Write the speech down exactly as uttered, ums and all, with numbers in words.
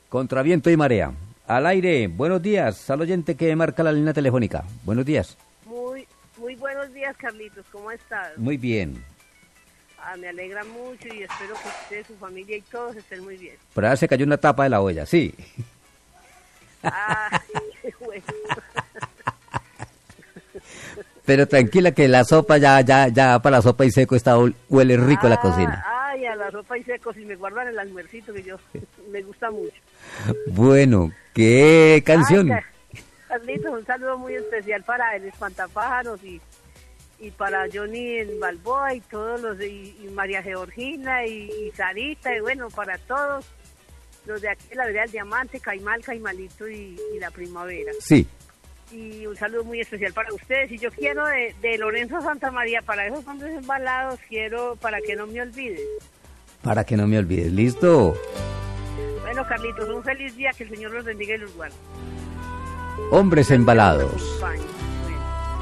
Contra viento y marea. Al aire, buenos días, al oyente que marca la línea telefónica. Buenos días. Muy, muy buenos días, Carlitos, ¿cómo estás? Muy bien. Ah, me alegra mucho y espero que usted, su familia y todos estén muy bien. Por ahora se cayó una tapa de la olla, sí. Ah, sí, bueno. Pero tranquila que la sopa ya, ya, ya para la sopa y seco está, huele rico ah, la cocina. Ay, a la sopa y seco, si me guardan el almuercito, que yo me gusta mucho. Bueno, ¿qué canción? Ay, Carlitos, un saludo muy especial para el Espantapájaros y, y para Johnny en Balboa y todos los, y, y María Georgina y, y Sarita, y bueno, para todos los de aquí de la Vereda del Diamante, Caimal, Caimalito y, y la Primavera. Sí. Y un saludo muy especial para ustedes. Y yo quiero de, de Lorenzo Santamaría, para esos hombres embalados, quiero para que no me olvides. Para que no me olvides, ¿listo? Bueno, Carlitos, un feliz día, que el Señor los bendiga y los guarde. Hombres embalados. España.